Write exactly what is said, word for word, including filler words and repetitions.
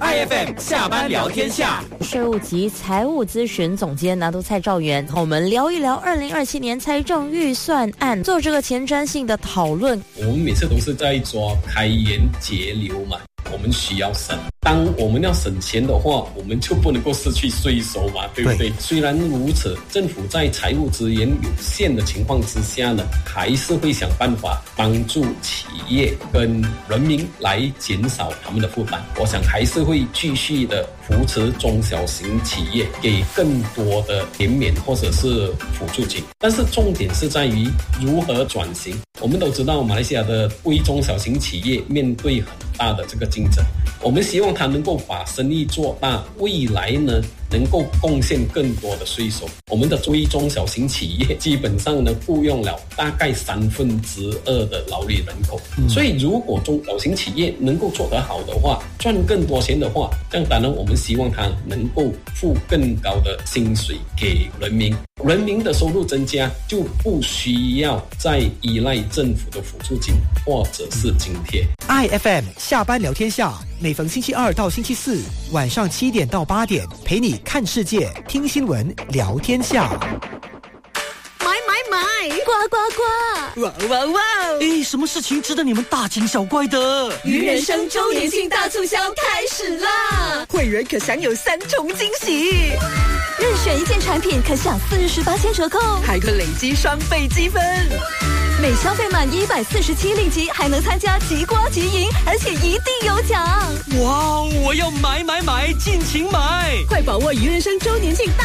I F M 下班聊天下， 税务及财务咨询总监拿督蔡兆元和我们聊一聊二零二七年财政预算案，做这个前瞻性的讨论。 我们每次都是在抓开源节流嘛，我们需要省。当我们要省钱的话，我们就不能够失去税收嘛，对不对？对。虽然如此，政府在财务资源有限的情况之下呢，还是会想办法帮助企业跟人民来减少他们的负担。我想还是会继续的扶持中小型企业，给更多的减免或者是辅助金。但是重点是在于如何转型。我们都知道马来西亚的微中小型企业面对很大的这个竞争，我们希望它能够把生意做大，未来呢能够贡献更多的税收。我们的微中小型企业基本上呢雇佣了大概三分之二的劳力人口，嗯、所以如果中小型企业能够做得好的话，赚更多钱的话，这样当然我们希望它能够付更高的薪水给人民，人民的收入增加，就不需要再依赖政府的辅助金或者是津贴。 I F M 下班聊天下，每逢星期二到星期四晚上七点到八点，陪你看世界、听新闻、聊天下。 买买买， 呱呱呱！ 哇哇哇！ 诶，什么事情值得你们大惊小怪的？ 鱼人生周年庆大促销开始啦！会员可享有三重惊喜， 任选一件产品可享四十八千折扣， 还可累积双倍积分。 每消费满一百四十七令吉，还能参加即刮即赢，而且一定有奖！ 哇，我要买买买，尽情买！ 快把握鱼人生周年庆大